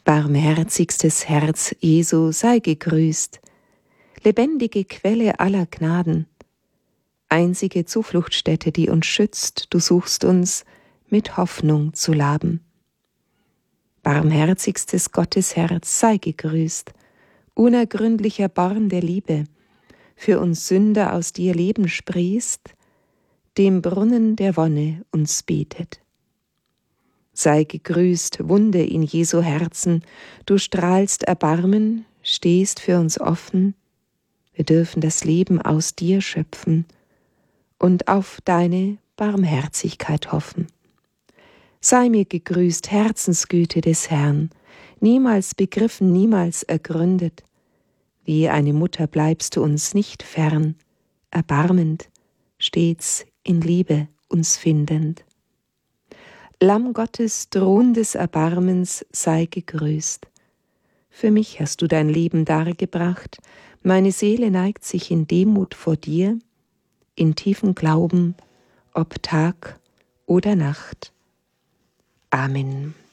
Barmherzigstes Herz Jesu, sei gegrüßt, lebendige Quelle aller Gnaden, einzige Zufluchtsstätte, die uns schützt, du suchst uns mit Hoffnung zu laben. Barmherzigstes Gottesherz, sei gegrüßt, unergründlicher Born der Liebe, für uns Sünder aus dir Leben sprießt, dem Brunnen der Wonne uns bietet. Sei gegrüßt, Wunde in Jesu Herzen, du strahlst Erbarmen, stehst für uns offen, wir dürfen das Leben aus dir schöpfen und auf deine Barmherzigkeit hoffen. Sei mir gegrüßt, Herzensgüte des Herrn, niemals begriffen, niemals ergründet. Wie eine Mutter bleibst du uns nicht fern, erbarmend, stets in Liebe uns findend. Lamm Gottes, Thron des Erbarmens, sei gegrüßt. Für mich hast du dein Leben dargebracht, meine Seele neigt sich in Demut vor dir, in tiefem Glauben, ob Tag oder Nacht. Amen.